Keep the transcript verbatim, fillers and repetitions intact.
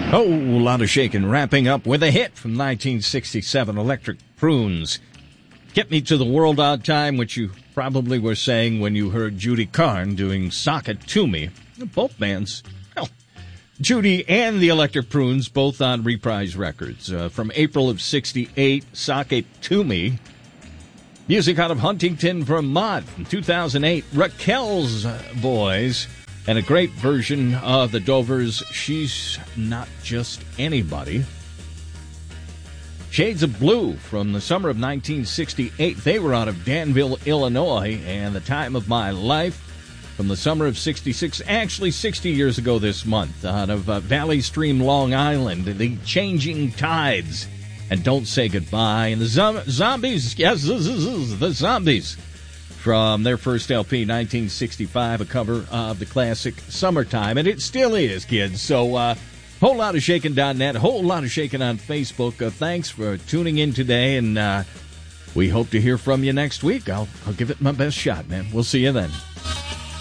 Oh, a lot of shaking, wrapping up with a hit from nineteen sixty-seven, Electric Prunes. Get Me to the World on Time, which you probably were saying when you heard Judy Carne doing Sock It To Me. Both bands, well, Judy and the Electric Prunes, both on Reprise Records. Uh, from April of sixty-eight, Sock It To Me. Music out of Huntington, Vermont from two thousand eight, Raquel's Boys. And a great version of the Dovers' She's Not Just Anybody. Shades of Blue from the summer of nineteen sixty-eight. They were out of Danville, Illinois. And The Time of My Life from the summer of sixty-six. Actually, sixty years ago this month. Out of uh, Valley Stream, Long Island. The Changing Tides. And Don't Say Goodbye. And the zom- Zombies. Yes, the Zombies. From their first L P, nineteen sixty-five, a cover of the classic Summertime. And it still is, kids. So, uh, whole lot of shaking dot net, a whole lot of shaking on Facebook. Uh, thanks for tuning in today, and uh, we hope to hear from you next week. I'll, I'll give it my best shot, man. We'll see you then.